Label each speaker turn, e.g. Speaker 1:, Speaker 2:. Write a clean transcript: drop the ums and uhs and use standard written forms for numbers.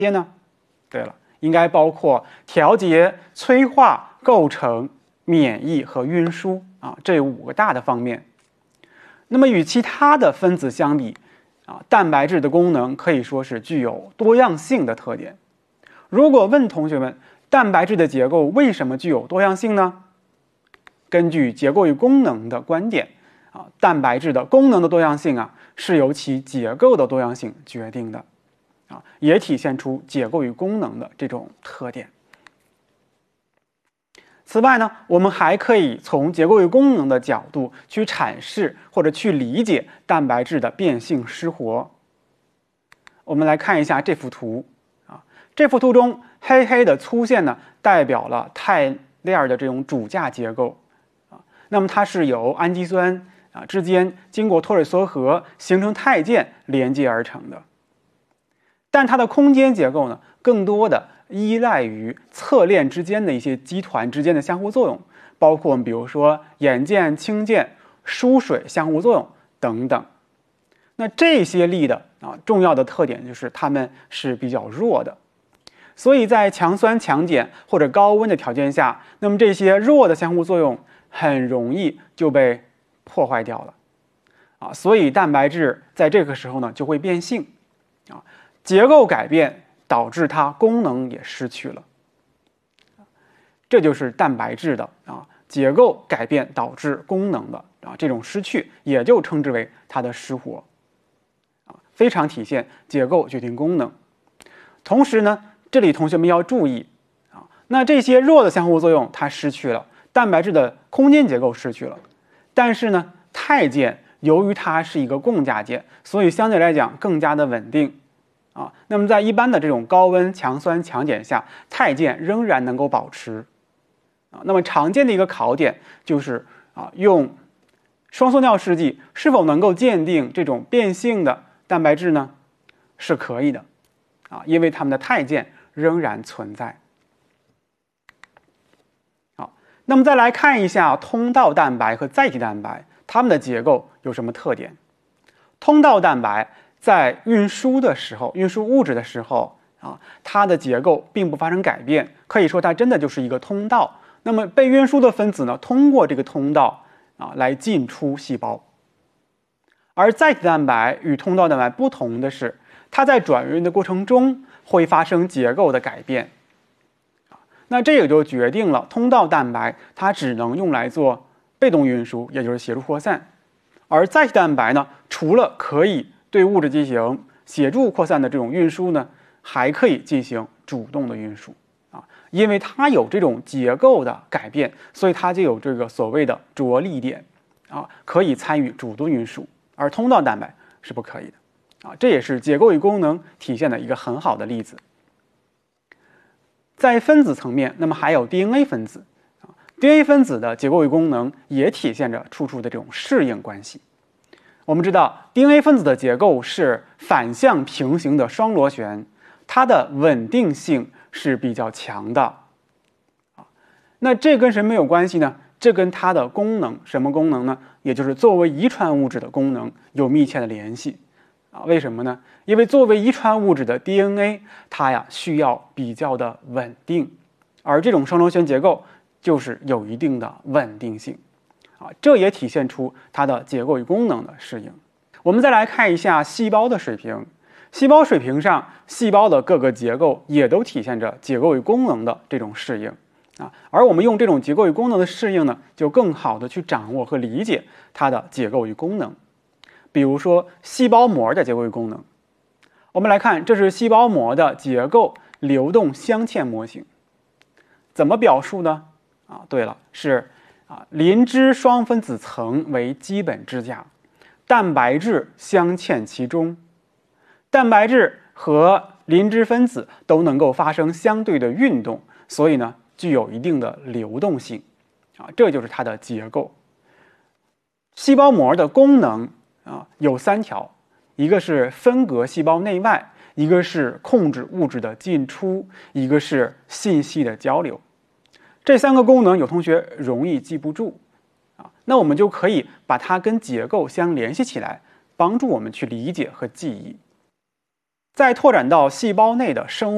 Speaker 1: 些呢？对了，应该包括调节、催化、构成、免疫和运输这5个大的方面。那么与其他的分子相比蛋白质的功能可以说是具有多样性的特点。如果问同学们，蛋白质的结构为什么具有多样性呢？根据结构与功能的观点蛋白质的功能的多样性是由其结构的多样性决定的也体现出结构与功能的这种特点。此外呢，我们还可以从结构与功能的角度去阐释或者去理解蛋白质的变性失活。我们来看一下这幅图这幅图中黑黑的粗线呢，代表了肽链的这种主架结构那么它是由氨基酸之间经过脱水缩合形成肽键连接而成的。但它的空间结构呢，更多的依赖于侧链之间的一些基团之间的相互作用，包括比如说盐键、氢键、疏水相互作用等等。那这些力的重要的特点就是它们是比较弱的，所以在强酸强碱或者高温的条件下，那么这些弱的相互作用很容易就被破坏掉了所以蛋白质在这个时候呢就会变性结构改变导致它功能也失去了这就是蛋白质的结构改变导致功能的这种失去，也就称之为它的失活非常体现结构决定功能。同时呢，这里同学们要注意那这些弱的相互作用它失去了，蛋白质的空间结构失去了，但是呢，肽键由于它是一个共价键，所以相对来讲更加的稳定那么在一般的这种高温强酸强碱下，肽键仍然能够保持那么常见的一个考点就是用双缩尿试剂是否能够鉴定这种变性的蛋白质呢？是可以的因为它们的肽键仍然存在。好，那么再来看一下通道蛋白和载体蛋白，它们的结构有什么特点？通道蛋白在运输的时候，运输物质的时候它的结构并不发生改变，可以说它真的就是一个通道。那么被运输的分子呢，通过这个通道来进出细胞。而载体蛋白与通道蛋白不同的是，它在转运的过程中会发生结构的改变那这也就决定了通道蛋白它只能用来做被动运输，也就是协助扩散。而载体蛋白呢，除了可以对物质进行协助扩散的这种运输呢，还可以进行主动的运输因为它有这种结构的改变，所以它就有这个所谓的着力点可以参与主动运输，而通道蛋白是不可以的这也是结构与功能体现的一个很好的例子。在分子层面，那么还有 DNA 分子DNA 分子的结构与功能也体现着处处的这种适应关系。我们知道 DNA 分子的结构是反向平行的双螺旋，它的稳定性是比较强的那这跟什么有关系呢？这跟它的功能，什么功能呢？也就是作为遗传物质的功能有密切的联系为什么呢？因为作为遗传物质的 DNA 它需要比较的稳定，而这种双螺旋结构就是有一定的稳定性这也体现出它的结构与功能的适应。我们再来看一下细胞的水平，细胞水平上，细胞的各个结构也都体现着结构与功能的这种适应而我们用这种结构与功能的适应呢，就更好的去掌握和理解它的结构与功能。比如说细胞膜的结构与功能，我们来看，这是细胞膜的结构流动镶嵌模型，怎么表述呢？对了，是磷脂双分子层为基本支架，蛋白质镶嵌其中，蛋白质和磷脂分子都能够发生相对的运动，所以呢具有一定的流动性这就是它的结构。细胞膜的功能有3条，一个是分隔细胞内外，一个是控制物质的进出，一个是信息的交流。这3个功能有同学容易记不住那我们就可以把它跟结构相联系起来，帮助我们去理解和记忆。再拓展到细胞内的生物